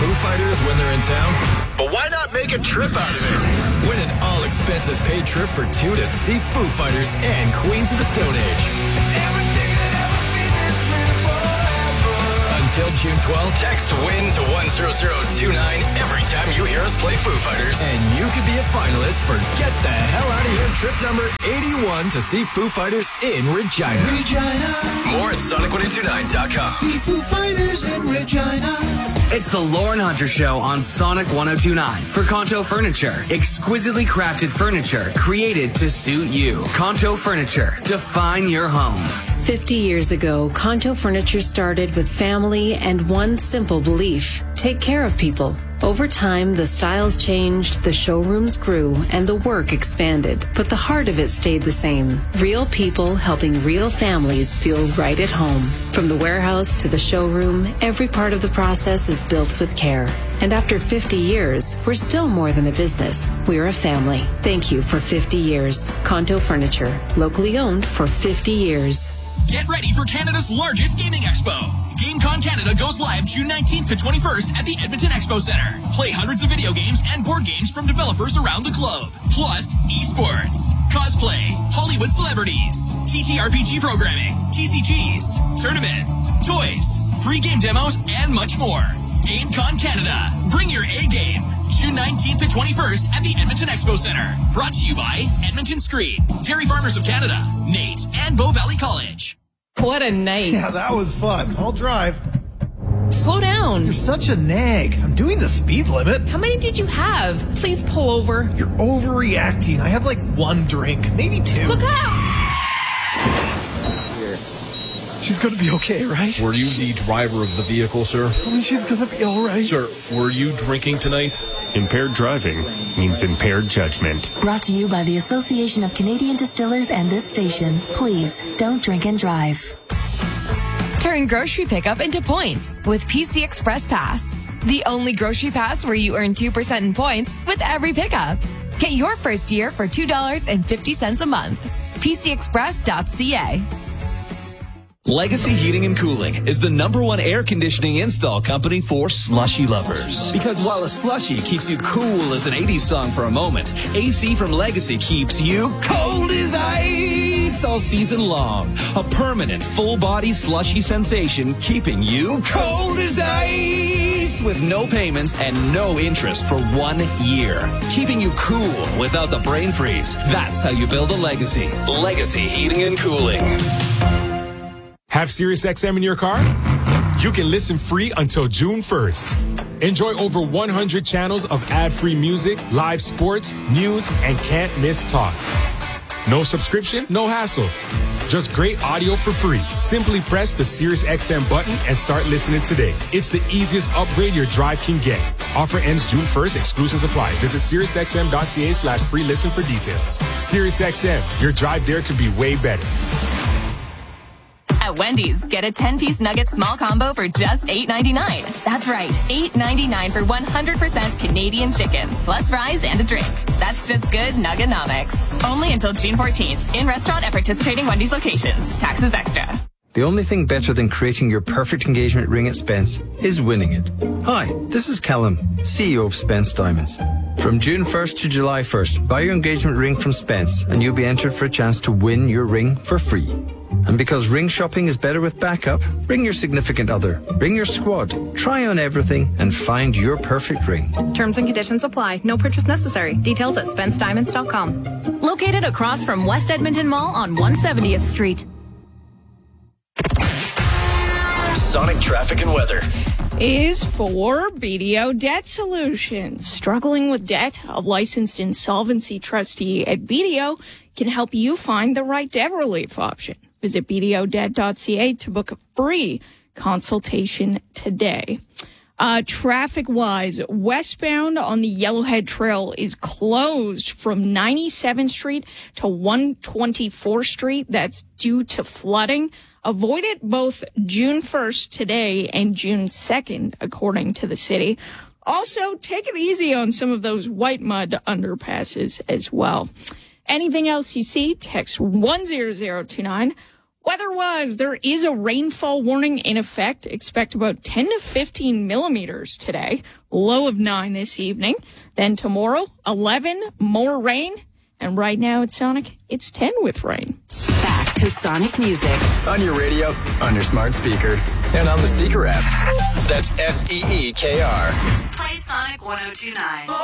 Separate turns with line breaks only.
Foo Fighters when they're in town, but why not make a trip out of it? Win an all-expenses-paid trip for two to see Foo Fighters and Queens of the Stone Age. Until June 12th, text WIN to 10029 every time you hear us play Foo Fighters. And you could be a finalist for Get the Hell Out of Here trip number 81 to see Foo Fighters in Regina. More at Sonic1029.com.
See Foo Fighters in Regina.
It's the Lauren Hunter Show on Sonic 1029 for Kanto Furniture. Exquisitely crafted furniture created to suit you. Kanto Furniture. Define your home.
50 years ago, Kanto Furniture started with family and one simple belief: take care of people. Over time, the styles changed, the showrooms grew, and the work expanded. But the heart of it stayed the same. Real people helping real families feel right at home. From the warehouse to the showroom, every part of the process is built with care. And after 50 years, we're still more than a business. We're a family. Thank you for 50 years. Kanto Furniture, locally owned for 50 years.
Get ready for Canada's largest gaming expo. GameCon Canada goes live June 19th to 21st at the Edmonton Expo Center. Play hundreds of video games and board games from developers around the globe. Plus, esports, cosplay, Hollywood celebrities, TTRPG programming, TCGs, tournaments, toys, free game demos, and much more. GameCon Canada. Bring your A game. June 19th to 21st at the Edmonton Expo Center. Brought to you by Edmonton Screen, Dairy Farmers of Canada, Nate, and Bow Valley College.
What a night.
Yeah, that was fun. I'll drive.
Slow down.
You're such a nag. I'm doing the speed limit.
How many did you have? Please pull over.
You're overreacting. I had like one drink, maybe two.
Look out!
She's gonna be okay, right?
Were you the driver of the vehicle, sir?
Tell me she's gonna be all right.
Sir, were you drinking tonight?
Impaired driving means impaired judgment.
Brought to you by the Association of Canadian Distillers and this station. Please, don't drink and drive.
Turn grocery pickup into points with PC Express Pass. The only grocery pass where you earn 2% in points with every pickup. Get your first year for $2.50 a month. PCExpress.ca.
Legacy Heating and Cooling is the #1 air conditioning install company for slushy lovers. Because while a slushy keeps you cool as an 80s song for a moment, AC from Legacy keeps you cold as ice all season long. A permanent full-body slushy sensation keeping you cold as ice with no payments and no interest for 1 year. Keeping you cool without the brain freeze. That's how you build a legacy. Legacy Heating and Cooling.
Have SiriusXM in your car? You can listen free until June 1st. Enjoy over 100 channels of ad-free music, live sports, news, and can't-miss talk. No subscription, no hassle. Just great audio for free. Simply press the SiriusXM button and start listening today. It's the easiest upgrade your drive can get. Offer ends June 1st. Exclusions apply. Visit SiriusXM.ca/free listen for details. SiriusXM, your drive there could be way better.
At Wendy's, get a 10-piece nugget small combo for just $8.99. That's right, $8.99 for 100% Canadian chicken, plus fries and a drink. That's just good nuggenomics. Only until June 14th, in-restaurant at participating Wendy's locations. Taxes extra.
The only thing better than creating your perfect engagement ring at Spence is winning it. Hi, this is Callum, CEO of Spence Diamonds. From June 1st to July 1st, buy your engagement ring from Spence and you'll be entered for a chance to win your ring for free. And because ring shopping is better with backup, bring your significant other, bring your squad, try on everything and find your perfect ring.
Terms and conditions apply. No purchase necessary. Details at SpenceDiamonds.com. Located across from West Edmonton Mall on 170th Street.
Sonic traffic and weather
is for BDO Debt Solutions. Struggling with debt? A licensed insolvency trustee at BDO can help you find the right debt relief option. Visit bdodebt.ca to book a free consultation today. Traffic-wise, westbound on the Yellowhead Trail is closed from 97th Street to 124th Street. That's due to flooding. Avoid it both June 1st today and June 2nd, according to the city. Also, take it easy on some of those white mud underpasses as well. Anything else you see, text 10029 Weather-wise, there is a rainfall warning in effect. Expect about 10 to 15 millimeters today. Low of 9 this evening. Then tomorrow, 11, more rain. And right now at Sonic, it's 10 with rain.
Back to Sonic Music.
On your radio, on your smart speaker, and on the Seeker app. That's SEEKR.
Play Sonic 102.9.